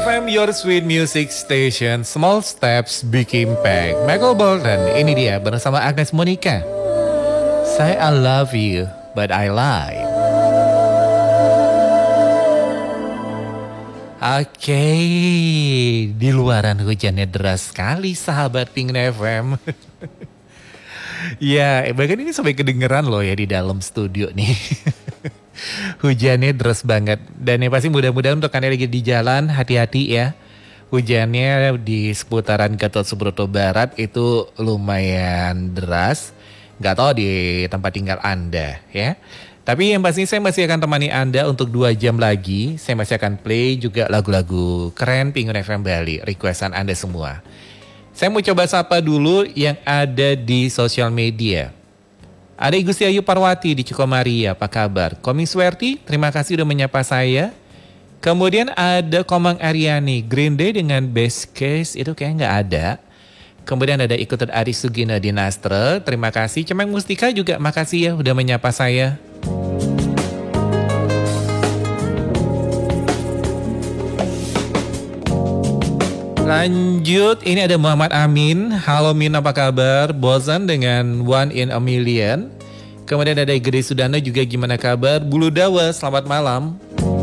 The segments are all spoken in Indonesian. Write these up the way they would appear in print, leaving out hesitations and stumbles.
FM, your sweet music station. Small steps, big impact. Michael Bolton, ini dia bersama Agnes Monica. Say I love you, but I lie. Oke, di luaran hujannya deras sekali sahabat Pink FM. Ya, bahkan ini sampai kedengeran loh ya di dalam studio nih. Hujannya deras banget. Dan yang pasti mudah-mudahan untuk kalian lagi di jalan, hati-hati ya. Hujannya di seputaran Gatot Subroto Barat itu lumayan deras. Gak tahu di tempat tinggal Anda ya. Tapi yang pasti saya masih akan temani Anda untuk 2 jam lagi. Saya masih akan play juga lagu-lagu keren Pink FM Bali, requestan Anda semua. Saya mau coba sapa dulu yang ada di sosial media. Ada Igu Ayu Parwati di Cukomaria, apa kabar? Koming Swerti, terima kasih udah menyapa saya. Kemudian ada Komang Aryani, Green Day dengan Best Case, itu kayaknya nggak ada. Kemudian ada ikutan Ari Sugina di Nastre, terima kasih. Cemeng Mustika juga makasih ya udah menyapa saya. Lanjut, ini ada Muhammad Amin. Halo Min, apa kabar? Bosan dengan One in a Million. Kemudian ada Gede Sudana juga, gimana kabar? Bulu Dawa, selamat malam.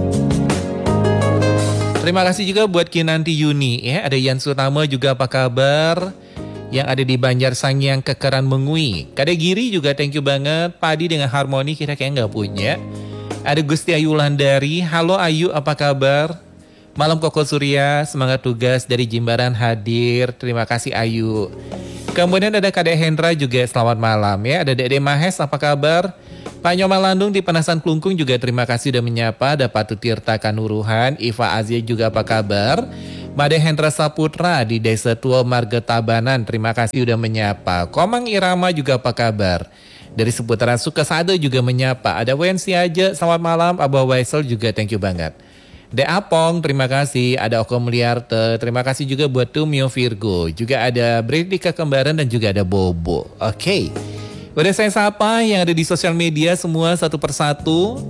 Terima kasih juga buat Kinanti Yuni ya. Ada Yan Sutama juga, apa kabar? Yang ada di Banjar Sangyang Kekeran Mengui. Kade Giri juga thank you banget. Padi dengan Harmoni kita kayak nggak punya. Ada Gusti Ayu Landari. Halo Ayu, apa kabar? Malam Koko Surya, semangat tugas dari Jimbaran hadir. Terima kasih Ayu. Kemudian ada Kadek Hendra juga, selamat malam ya. Ada Dede Mahes, apa kabar? Pak Nyoman Landung di Penasan Klungkung juga terima kasih udah menyapa. Ada Patu Tirta Kanuruhan, Iva Azia juga apa kabar? Made Hendra Saputra di Desa Tua Marga Tabanan, terima kasih udah menyapa. Komang Irama juga apa kabar? Dari seputaran Sukasado juga menyapa. Ada Wensi aja, selamat malam. Abah Waisel juga thank you banget. De Apong, terima kasih. Ada Oko Mulyarte, terima kasih juga buat Tumio Virgo. Juga ada Bridika Kembaran dan juga ada Bobo. Oke, udah saya sapa yang ada di sosial media semua satu persatu.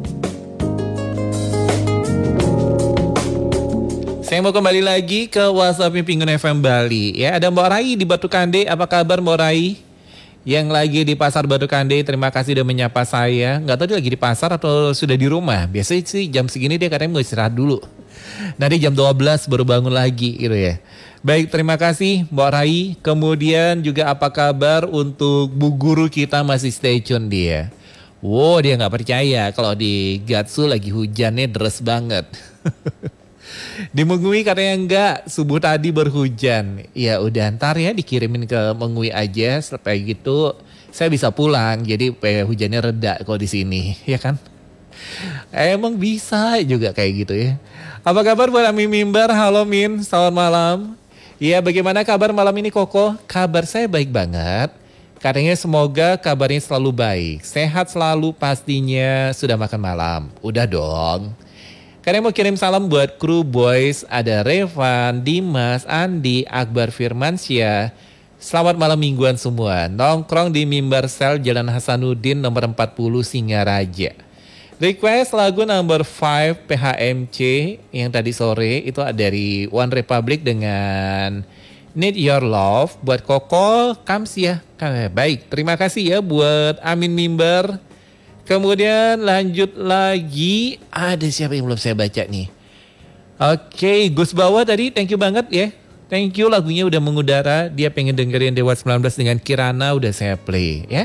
Saya mau kembali lagi ke WhatsApp Pink FM Bali. Ya, ada Mbak Rai di Batu Kande. Apa kabar Mbak Rai? Yang lagi di pasar Batu Kande, terima kasih udah menyapa saya. Nggak tahu dia lagi di pasar atau sudah di rumah. Biasanya sih jam segini dia katanya mau istirahat dulu. Nanti jam 12 baru bangun lagi gitu ya. Baik, terima kasih Mbak Rai. Kemudian juga apa kabar untuk Bu Guru kita, masih stay tune dia. Wow, dia nggak percaya kalau di Gatsu lagi hujannya deras banget. Di Mengui katanya enggak, subuh tadi berhujan. Ya udah ntar ya dikirimin ke Mengui aja, supaya gitu saya bisa pulang. Jadi hujannya reda kalau di sini, ya kan? Emang bisa juga kayak gitu ya. Apa kabar buat Ami Mimbar? Halo Min, selamat malam. Ya, bagaimana kabar malam ini Koko? Kabar saya baik banget. Katanya semoga kabarnya selalu baik. Sehat selalu pastinya. Sudah makan malam? Udah dong. Kalian mau kirim salam buat kru Boys, ada Revan, Dimas, Andi, Akbar Firmansyah. Selamat malam mingguan semua. Nongkrong di Mimbar Sel Jalan Hasanuddin nomor 40 Singaraja. Request lagu number 5 PHMC yang tadi sore itu dari One Republic dengan Need Your Love. Buat Koko, Kamsia. Baik, terima kasih ya buat Amin Mimbar. Kemudian lanjut lagi, ada siapa yang belum saya baca nih? Oke, Gus Bawa tadi thank you banget ya. Thank you, lagunya udah mengudara. Dia pengen dengerin Dewa 19 dengan Kirana, udah saya play ya.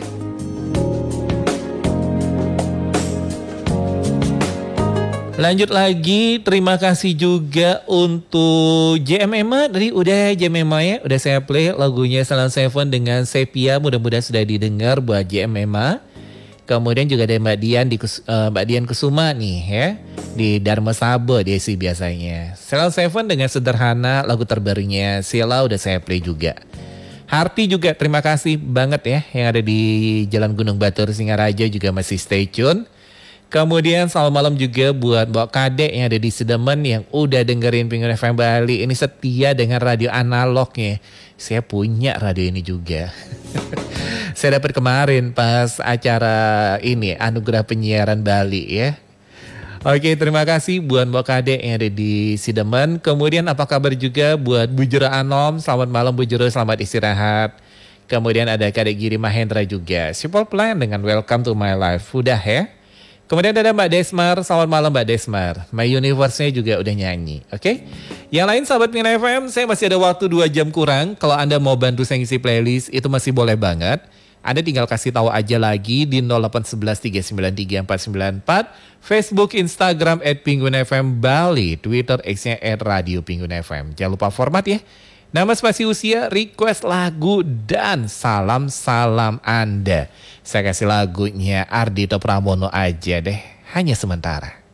Lanjut lagi, terima kasih juga untuk JMMA. Tadi udah JMMA ya, udah saya play lagunya Salon Seven dengan Sepia. Mudah-mudahan sudah didengar buat JMMA. Kemudian juga ada Mbak Dian Kusuma nih ya. Di Dharma Sabo dia sih biasanya. Salon Seven dengan Sederhana, lagu terbarunya Sila udah saya play juga. Harti juga terima kasih banget ya. Yang ada di Jalan Gunung Batur Singaraja juga masih stay tune. Kemudian selamat malam juga buat Mbak Kade yang ada di Sedemen yang udah dengerin Pink FM Bali. Ini setia dengan radio analognya. Saya punya radio ini juga. Saya dapat kemarin pas acara ini Anugerah Penyiaran Bali ya. Oke, terima kasih buat Mbak Kade yang ada di Sidemen. Kemudian apa kabar juga buat Bu Jero Anom. Selamat malam Bu Jero, selamat istirahat. Kemudian ada Kadek Giri Mahendra juga. Simple Plan dengan Welcome to My Life. Udah ya. Kemudian ada Mbak Desmar. Selamat malam Mbak Desmar. My Universe-nya juga udah nyanyi. Oke. Yang lain sahabat Mina FM, saya masih ada waktu 2 jam kurang. Kalau Anda mau bantu saya ngisi playlist, itu masih boleh banget. Anda tinggal kasih tahu aja lagi di 08113934494, Facebook, Instagram @PinggunFM Bali, Twitter X-nya @RadioPinggunFM. Jangan lupa format ya. Nama, spasi, usia, request lagu, dan salam-salam Anda. Saya kasih lagunya Ardhito Pramono aja deh, hanya sementara.